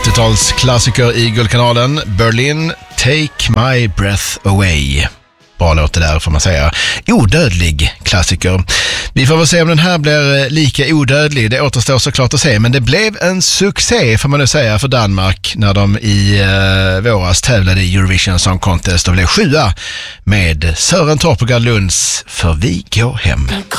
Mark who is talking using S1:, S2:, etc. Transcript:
S1: 80-talsklassiker i Guldkanalen. Berlin, Take My Breath Away. Bra låt det där, får man säga. Odödlig klassiker. Vi får väl se om den här blir lika odödlig. Det återstår såklart att se. Men det blev en succé, får man nu säga, för Danmark när de i våras tävlade i Eurovision Song Contest och blev 7 med Sören Torpegard Lunds För vi går hem.